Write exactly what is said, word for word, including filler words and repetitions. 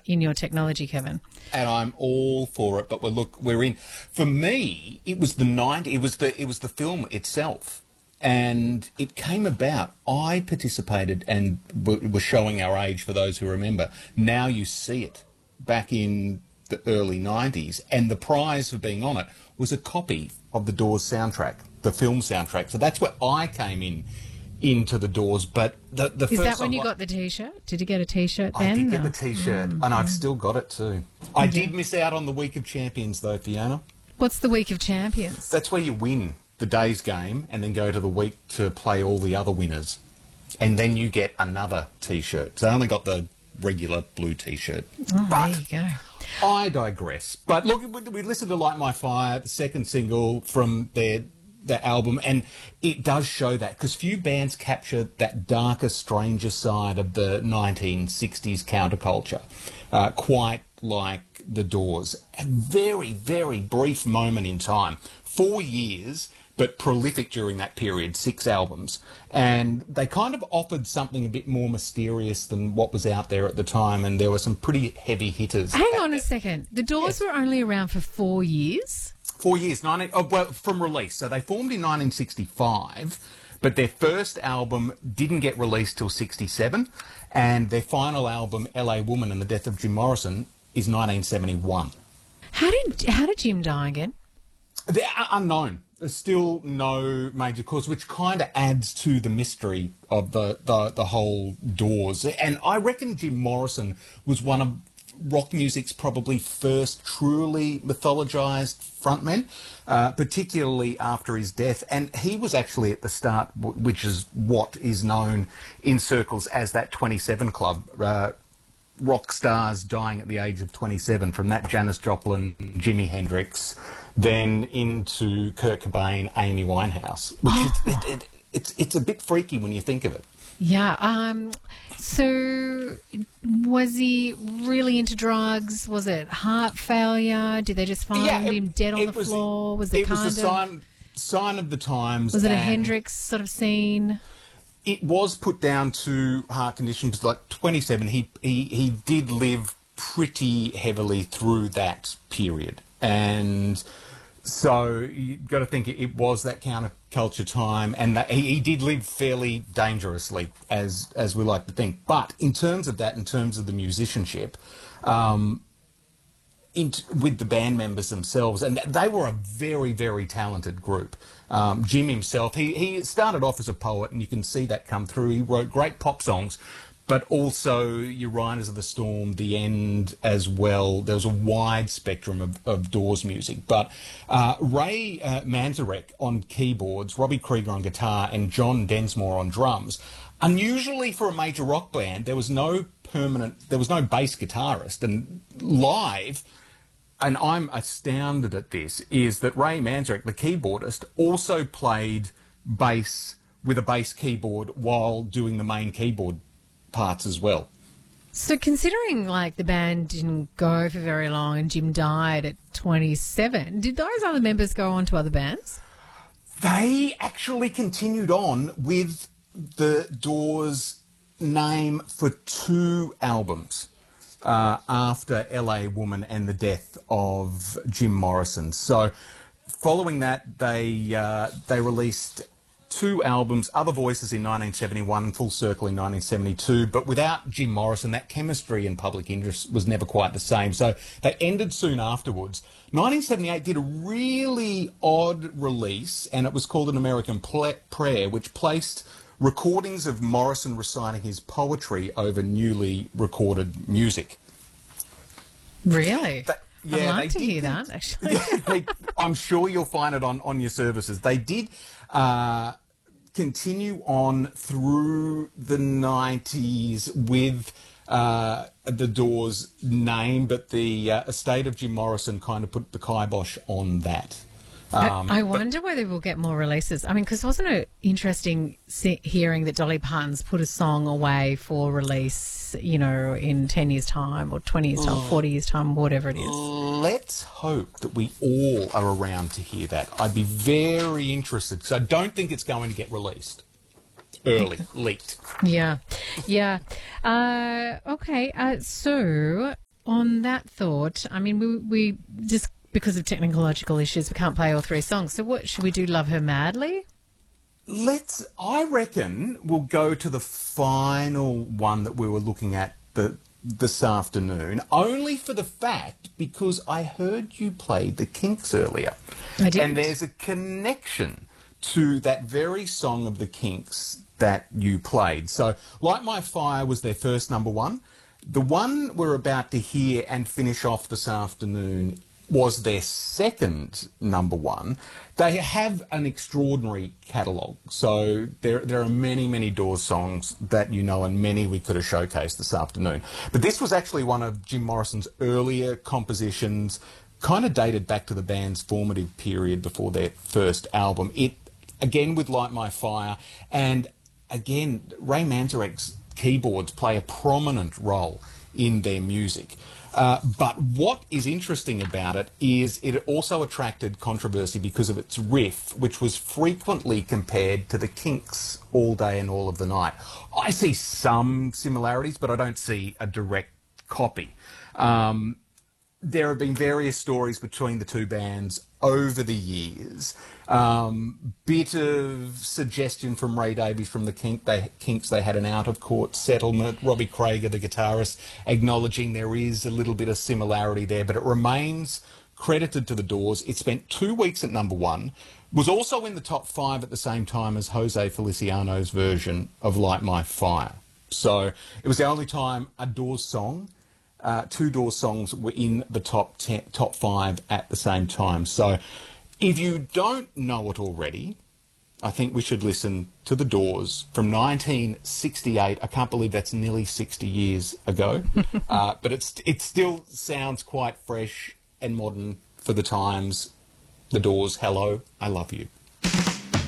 in your technology, Kevin. And I'm all for it. But we're, look, we're in. For me, it was the ninety. It was the it was the film itself, and it came about. I participated and w- was showing our age for those who remember. Now you see it back in the early nineties, and the prize for being on it was a copy of the Doors soundtrack, the film soundtrack. So that's where I came in into the Doors. But the, the Is first that when song you I- got the T-shirt? Did you get a T-shirt then? I did get No. the T-shirt, and I've still got it too. I did miss out on the Week of Champions, though, Fiona. What's the Week of Champions? That's where you win the day's game and then go to the week to play all the other winners. And then you get another T-shirt. So I only got the regular blue T-shirt. Oh, but there you go. I digress. But look, we, we listened to Light My Fire, the second single from their, their album, and it does show that, because few bands capture that darker, stranger side of the nineteen sixties counterculture, uh, quite like the Doors. A very, very brief moment in time. Four years, but prolific during that period, six albums. And they kind of offered something a bit more mysterious than what was out there at the time, and there were some pretty heavy hitters. Hang on a second. The Doors Yes. were only around for four years? Four years, nineteen, oh, well, from release. So they formed in nineteen sixty-five, but their first album didn't get released till sixty-seven, and their final album, L A Woman and the Death of Jim Morrison, is nineteen seventy-one. How did how did Jim die again? They're unknown. There's still no major cause, which kind of adds to the mystery of the, the, the whole Doors. And I reckon Jim Morrison was one of rock music's probably first truly mythologised frontmen, uh, particularly after his death. And he was actually at the start, w- which is what is known in circles as that twenty-seven Club, uh, rock stars dying at the age of twenty-seven, from that Janis Joplin, Jimi Hendrix, then into Kurt Cobain, Amy Winehouse, which is, it, it, it's, it's a bit freaky when you think of it. Yeah. Um. So, was he really into drugs? Was it heart failure? Did they just find Yeah, it- him dead on it the was- floor? Was it, It kind was a of? sign, sign of the times. Was it a and Hendrix sort of scene? It was put down to heart conditions. Like twenty-seven, he, he, he did live pretty heavily through that period. And so you've got to think it, it was that counterculture time, and that he, he did live fairly dangerously, as as we like to think. But in terms of that, in terms of the musicianship, um, in, with the band members themselves, and they were a very, very talented group. Um, Jim himself, he, he started off as a poet, and you can see that come through. He wrote great pop songs, but also your Riders of the Storm, The End as well. There was a wide spectrum of, of Doors music. But uh, Ray uh, Manzarek on keyboards, Robbie Krieger on guitar, and John Densmore on drums. Unusually for a major rock band, there was no permanent, there was no bass guitarist. And live, and I'm astounded at this, is that Ray Manzarek, the keyboardist, also played bass with a bass keyboard while doing the main keyboard parts as well. So, considering like the band didn't go for very long and Jim died at twenty-seven, did those other members go on to other bands? They actually continued on with the Doors name for two albums uh, after L A Woman and the death of Jim Morrison. So following that, they uh, they released two albums, Other Voices in nineteen seventy-one, Full Circle in nineteen seventy-two, but without Jim Morrison, that chemistry and public interest was never quite the same. So they ended soon afterwards. nineteen seventy-eight did a really odd release, and it was called An American Pla- Prayer, which placed recordings of Morrison reciting his poetry over newly recorded music. Really? That- I'd yeah, like they to did- hear that, actually. Yeah, they, I'm sure you'll find it on, on your services. They did uh, continue on through the nineties with uh, the Doors name, but the uh, estate of Jim Morrison kind of put the kibosh on that. Um, I, I wonder whether we'll get more releases. I mean, because wasn't it interesting see, hearing that Dolly Parton's put a song away for release, you know, in ten years' time or twenty years' time, forty years' time, whatever it is. Let's hope that we all are around to hear that. I'd be very interested, because I don't think it's going to get released early, leaked. Yeah, yeah. Uh, okay, uh, so on that thought, I mean, we, we just because of technological issues, we can't play all three songs. So what should we do? Love Her Madly? Let's, I reckon we'll go to the final one that we were looking at the, this afternoon, only for the fact because I heard you played the Kinks earlier. I did. And there's a connection to that very song of the Kinks that you played. So Light My Fire was their first number one. The one we're about to hear and finish off this afternoon was their second number one. They have an extraordinary catalogue. So there there are many, many Doors songs that you know, and many we could have showcased this afternoon. But this was actually one of Jim Morrison's earlier compositions, kind of dated back to the band's formative period before their first album. It, again, with Light My Fire, and again, Ray Manzarek's keyboards play a prominent role in their music. Uh, but what is interesting about it is it also attracted controversy because of its riff, which was frequently compared to the Kinks' All Day and All of the Night. I see some similarities, but I don't see a direct copy. Um, there have been various stories between the two bands over the years. Um, bit of suggestion from Ray Davies from the Kink, they, Kinks, they had an out-of-court settlement. Robbie Krieger, the guitarist, acknowledging there is a little bit of similarity there, but it remains credited to the Doors. It spent two weeks at number one, was also in the top five at the same time as Jose Feliciano's version of Light My Fire. So it was the only time a Doors song Uh, two Doors songs were in the top ten, top five at the same time. So if you don't know it already, I think we should listen to the Doors from nineteen sixty-eight. I can't believe that's nearly sixty years ago. uh, but it's, it still sounds quite fresh and modern for the times. The Doors, Hello, I Love You.